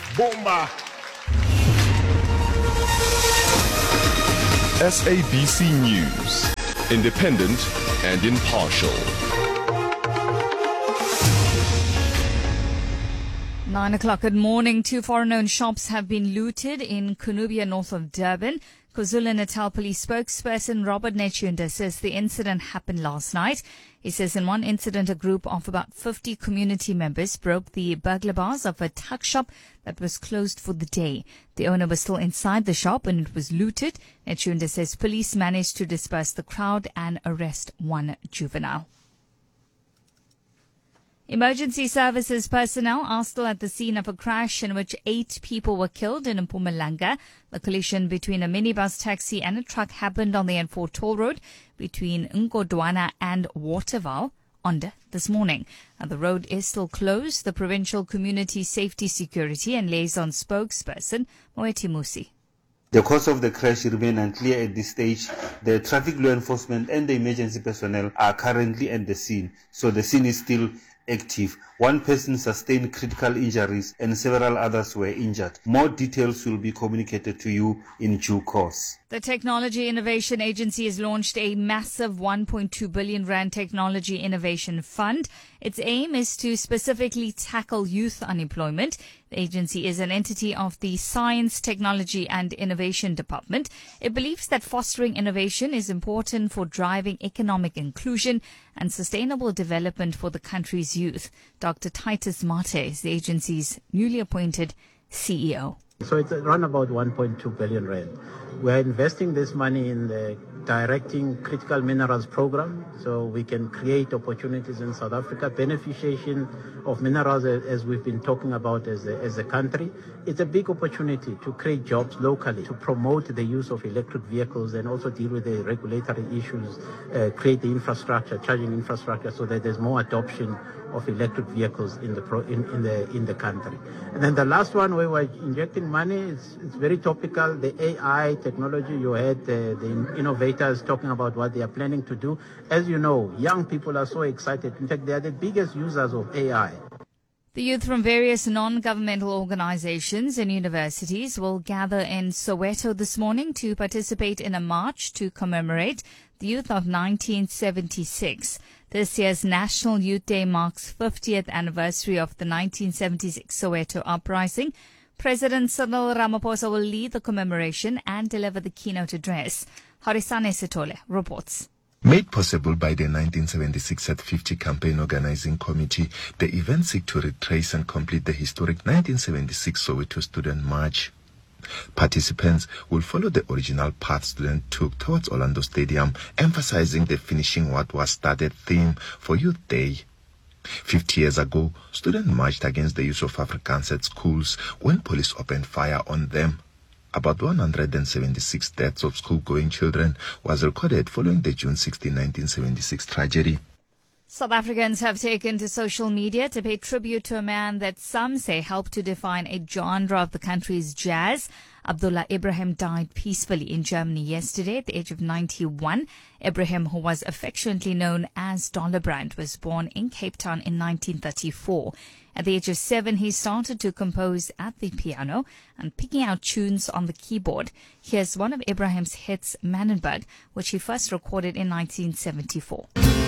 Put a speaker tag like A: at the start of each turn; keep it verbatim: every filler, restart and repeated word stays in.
A: Bomba.
B: S A B C News, independent and impartial.
C: Nine o'clock. Good morning. Two foreign-owned shops have been looted in Kunubia, north of Durban. KwaZulu-Natal police spokesperson Robert Nechunda says the incident happened last night. He says in one incident, a group of about fifty community members broke the burglar bars of a tuck shop that was closed for the day. The owner was still inside the shop and it was looted. Nechunda says police managed to disperse the crowd and arrest one juvenile. Emergency services personnel are still at the scene of a crash in which eight people were killed in Mpumalanga. The collision between a minibus taxi and a truck happened on the N four toll road between Ngodwana and Waterval Onda this morning. Now, the road is still closed. The Provincial Community Safety, Security and Liaison spokesperson, Moeti Musi.
D: The cause of the crash remains unclear at this stage. The traffic law enforcement and the emergency personnel are currently at the scene, so the scene is still active. One person sustained critical injuries and several others were injured. More details will be communicated to you in due course.
C: The Technology Innovation Agency has launched a massive one point two billion rand Technology Innovation Fund. Its aim is to specifically tackle youth unemployment. The agency is an entity of the Science, Technology and Innovation Department. It believes that fostering innovation is important for driving economic inclusion and sustainable development for the country's youth. Doctor Titus Mate is the agency's newly appointed C E O.
E: So it's around about one point two billion rand. We are investing this money in the directing critical minerals program so we can create opportunities in South Africa, beneficiation of minerals as we've been talking about as a, as a country. It's a big opportunity to create jobs locally, to promote the use of electric vehicles and also deal with the regulatory issues, uh, create the infrastructure, charging infrastructure so that there's more adoption of electric vehicles in the pro, in, in the in the country. And then the last one where we're injecting money, it's, it's very topical, the A I technology. You heard the, the innovators talking about what they are planning to do. As you know, young people are so excited. In fact, they are the biggest users of A I.
C: The youth from various non-governmental organizations and universities will gather in Soweto this morning to participate in a march to commemorate the youth of nineteen seventy-six. This year's National Youth Day marks fiftieth anniversary of the nineteen seventy-six Soweto uprising. President Cyril Ramaphosa will lead the commemoration and deliver the keynote address. Harisane Sitole reports.
F: Made possible by the nineteen seventy-six at fifty Campaign Organizing Committee, the event seeks to retrace and complete the historic nineteen seventy-six Soweto Student March. Participants will follow the original path students took towards Orlando Stadium, emphasizing the finishing what was started theme for Youth Day. Fifty years ago, students marched against the use of Afrikaans at schools when police opened fire on them. About one hundred seventy-six deaths of school-going children was recorded following the June sixteenth, nineteen seventy-six tragedy.
C: South Africans have taken to social media to pay tribute to a man that some say helped to define a genre of the country's jazz. Abdullah Ibrahim died peacefully in Germany yesterday at the age of ninety-one. Ibrahim, who was affectionately known as Dollar Brand, was born in Cape Town in nineteen thirty-four. At the age of seven, he started to compose at the piano and picking out tunes on the keyboard. Here's one of Ibrahim's hits, Manenberg, which he first recorded in nineteen seventy-four.